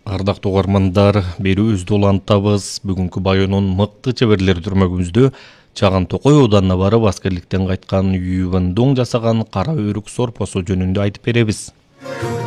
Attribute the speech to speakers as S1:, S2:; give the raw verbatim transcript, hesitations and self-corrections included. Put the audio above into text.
S1: Ардактуу угармандар, берүүбүздү улантабыз. Бүгүнкү байонун мыкты чеберлери түрмөгүбүздө Чаган Токой ауданына барып аскерликтен кайткан Юван Дуң жасаган кара өрүк сорпосу жөнүндө айтып беребиз.